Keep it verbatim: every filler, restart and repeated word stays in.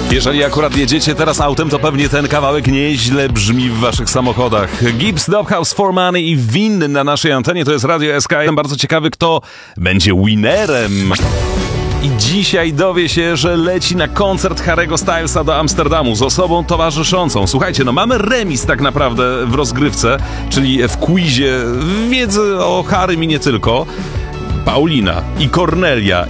Jeżeli akurat jedziecie teraz autem, to pewnie ten kawałek nieźle brzmi w waszych samochodach. Gibbs, Doghouse, For Money i Win na naszej antenie, to jest Radio S K. Jestem bardzo ciekawy, kto będzie winnerem. I dzisiaj dowie się, że leci na koncert Harry'ego Stylesa do Amsterdamu z osobą towarzyszącą. Słuchajcie, no mamy remis tak naprawdę w rozgrywce, czyli w quizie wiedzy o Harrym i nie tylko. Paulina i Kornelia